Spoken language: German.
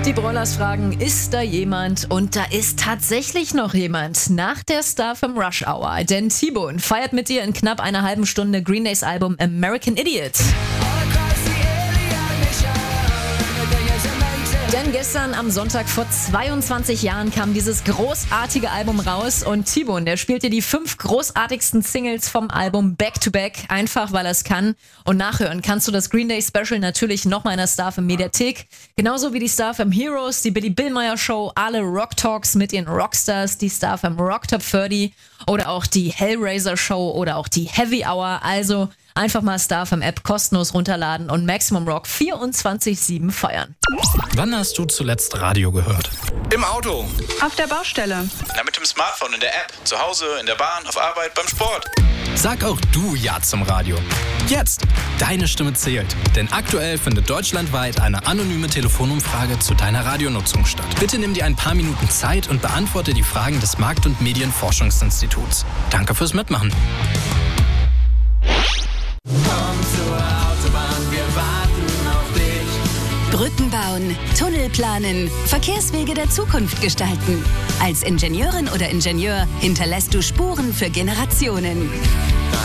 Die Broilers fragen, ist da jemand? Und da ist tatsächlich noch jemand nach der StarFM Rush Hour. Denn T-Bone feiert mit dir in knapp einer halben Stunde Green Days Album American Idiot. Denn gestern am Sonntag vor 22 Jahren kam dieses großartige Album raus und T-Bone, der spielt dir die 5 großartigsten Singles vom Album Back-to-Back, einfach weil er es kann. Und nachhören kannst du das Green Day Special natürlich nochmal in der StarFM Mediathek. Genauso wie die StarFM Heroes, die Billy Billmeyer Show, alle Rock Talks mit ihren Rockstars, die StarFM Rock Top 30 oder auch die Hellraiser Show oder auch die Heavy Hour. Also einfach mal StarFM App kostenlos runterladen und Maximum Rock 24/7 feiern. Wann hast du zuletzt Radio gehört? Im Auto. Auf der Baustelle. Na, mit dem Smartphone, in der App. Zu Hause, in der Bahn, auf Arbeit, beim Sport. Sag auch du Ja zum Radio. Jetzt! Deine Stimme zählt. Denn aktuell findet deutschlandweit eine anonyme Telefonumfrage zu deiner Radionutzung statt. Bitte nimm dir ein paar Minuten Zeit und beantworte die Fragen des Markt- und Medienforschungsinstituts. Danke fürs Mitmachen. Komm zur Autobahn, wir warten auf dich. Brücken bauen, Tunnel planen, Verkehrswege der Zukunft gestalten. Als Ingenieurin oder Ingenieur hinterlässt du Spuren für Generationen.